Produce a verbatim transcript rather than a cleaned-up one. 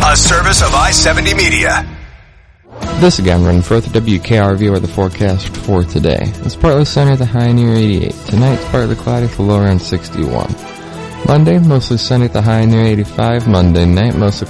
a service of I seventy Media. This again, Renforth, W K R V, or the forecast for today. It's partly sunny at the high near eighty-eight. Tonight, it's partly cloudy at the low around sixty-one. Monday, mostly sunny at the high near eighty-five. Monday night, mostly